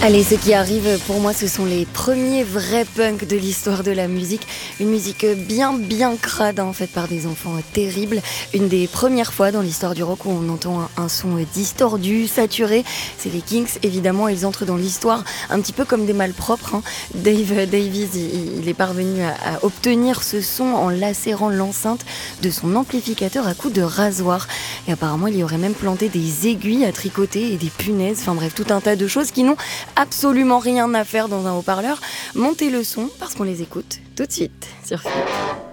Allez, ce qui arrive pour moi, ce sont les premiers vrais punks de l'histoire de la musique. Une musique bien crade, faite par des enfants terribles. Une des premières fois dans l'histoire du rock où on entend un son distordu, saturé. C'est les Kinks, évidemment, ils entrent dans l'histoire un petit peu comme des malpropres. Dave Davies, il est parvenu à obtenir ce son en lacérant l'enceinte de son amplificateur à coups de rasoir. Et apparemment, il y aurait même planté des aiguilles à tricoter et des punaises. Enfin bref, tout un tas de choses qui n'ont absolument rien à faire dans un haut-parleur. Montez le son parce qu'on les écoute tout de suite sur Philippe.